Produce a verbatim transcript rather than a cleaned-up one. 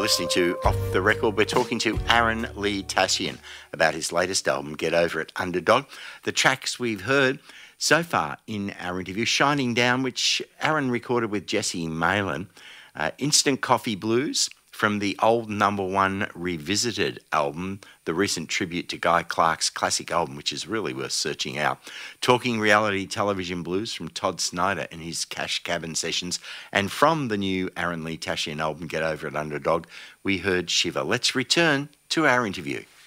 listening to Off the Record. We're talking to Aaron Lee Tashian about his latest album, Get Over It, Underdog. The tracks we've heard so far in our interview, Shining Down, which Aaron recorded with Jesse Malin, uh, Instant Coffee Blues from the old number one Revisited album, the recent tribute to Guy Clark's classic album, which is really worth searching out. Talking Reality Television Blues from Todd Snyder and his Cash Cabin sessions. And from the new Aaron Lee Tashian album, Get Over It, Underdog, we heard Shiver. Let's return to our interview.